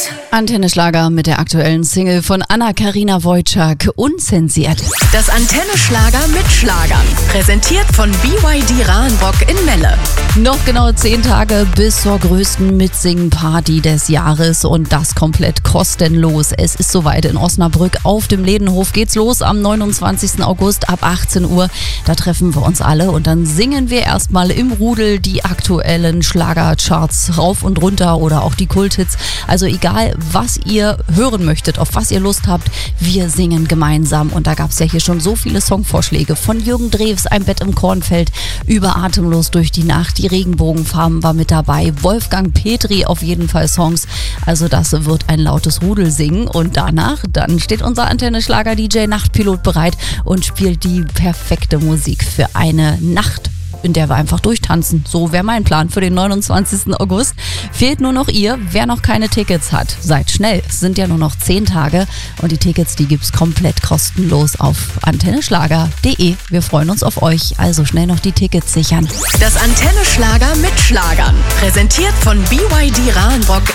Antenne Schlager mit der aktuellen Single von Anna-Karina Wojcik, Unzensiert. Das Antenne Schlager mit Schlagern. Präsentiert von BYD Rahenbrock in Melle. Noch genau 10 Tage bis zur größten Mitsingen-Party des Jahres und das komplett kostenlos. Es ist soweit in Osnabrück. Auf dem Lädenhof geht's los am 29. August ab 18 Uhr. Da treffen wir uns alle und dann singen wir erstmal im Rudel die aktuellen Schlagercharts rauf und runter oder auch die Kulthits. Also egal, was ihr hören möchtet, auf was ihr Lust habt, wir singen gemeinsam. Und da gab es ja hier schon so viele Songvorschläge von Jürgen Drews, Ein Bett im Kornfeld, über Atemlos durch die Nacht, die Regenbogenfarben war mit dabei, Wolfgang Petri auf jeden Fall Songs. Also das wird ein lautes Rudel singen und danach, dann steht unser Antenne Schlager DJ Nachtpilot bereit und spielt die perfekte Musik für eine Nacht, in der wir einfach durchtanzen. So wäre mein Plan für den 29. August. Fehlt nur noch ihr, wer noch keine Tickets hat. Seid schnell, es sind ja nur noch 10 Tage und die Tickets, die gibt's komplett kostenlos auf antenneschlager.de. Wir freuen uns auf euch, also schnell noch die Tickets sichern. Das Antenne Schlager mit Schlagern. Präsentiert von BYD Rahenbrock